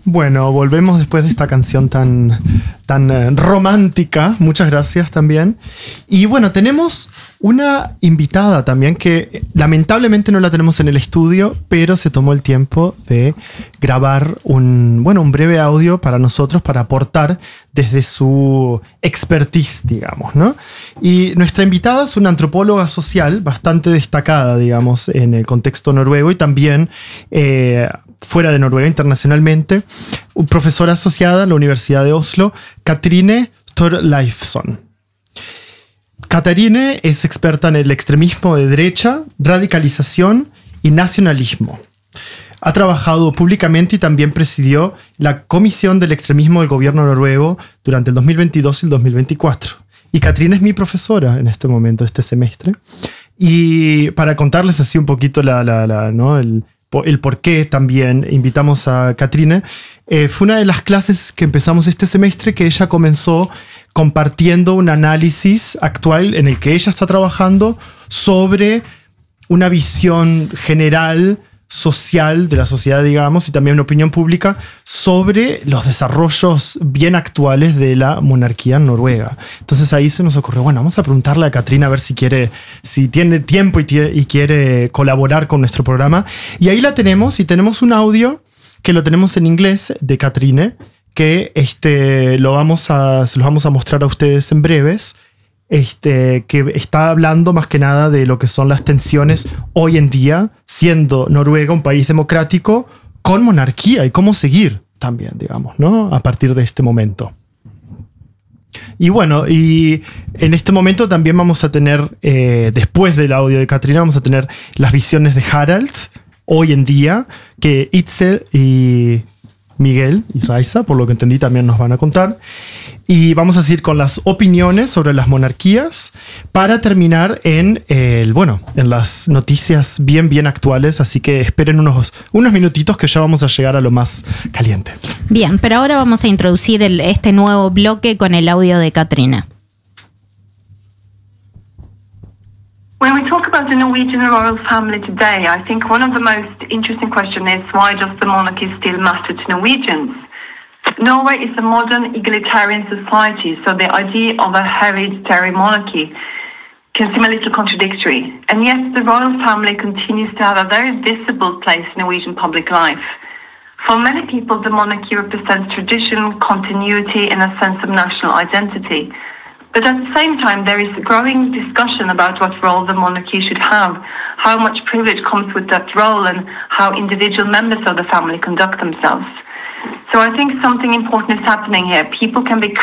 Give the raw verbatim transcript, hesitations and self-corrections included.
Bueno, volvemos después de esta canción tan, tan eh, romántica. Muchas gracias también. Y bueno, tenemos una invitada también que eh, lamentablemente no la tenemos en el estudio, pero se tomó el tiempo de grabar un, bueno, un breve audio para nosotros para aportar desde su expertise, digamos, ¿no? Y nuestra invitada es una antropóloga social bastante destacada, digamos, en el contexto noruego y también eh, fuera de Noruega internacionalmente, un profesora asociada en la Universidad de Oslo, Katrine Thorleifsson. Katrine es experta en el extremismo de derecha, radicalización y nacionalismo. Ha trabajado públicamente y también presidió la Comisión del Extremismo del Gobierno noruego durante el dos mil veintidós y el dos mil veinticuatro. Y Katrine es mi profesora en este momento, este semestre. Y para contarles así un poquito la, la, la, ¿no? el, el por qué también invitamos a Katrine, eh, fue una de las clases que empezamos este semestre que ella comenzó compartiendo un análisis actual en el que ella está trabajando sobre una visión general social de la sociedad, digamos, y también una opinión pública sobre los desarrollos bien actuales de la monarquía noruega. Entonces ahí se nos ocurrió, bueno, vamos a preguntarle a Katrine a ver si quiere, si tiene tiempo y, tie- y quiere colaborar con nuestro programa. Y ahí la tenemos, y tenemos un audio que lo tenemos en inglés de Katrine, que este, lo vamos a, se los vamos a mostrar a ustedes en breves. Este, que está hablando más que nada de lo que son las tensiones hoy en día, siendo Noruega un país democrático con monarquía y cómo seguir también, digamos, ¿no? A partir de este momento. Y bueno, y en este momento también vamos a tener, eh, después del audio de Katrine, vamos a tener las visiones de Harald hoy en día, que Itzel y Miguel y Raiza, por lo que entendí, también nos van a contar. Y vamos a seguir con las opiniones sobre las monarquías para terminar en, el, bueno, en las noticias bien, bien actuales. Así que esperen unos, unos minutitos que ya vamos a llegar a lo más caliente. Bien, pero ahora vamos a introducir el, este nuevo bloque con el audio de Katrine. When we talk about the Norwegian royal family today, I think one of the most interesting questions is why does the monarchy still matter to Norwegians? Norway is a modern egalitarian society, so the idea of a hereditary monarchy can seem a little contradictory. And yet the royal family continues to have a very visible place in Norwegian public life. For many people, the monarchy represents tradition, continuity, and a sense of national identity. But at the same time, there is a growing discussion about what role the monarchy should have, how much privilege comes with that role, and how individual members of the family conduct themselves. So I think something important is happening here. People can be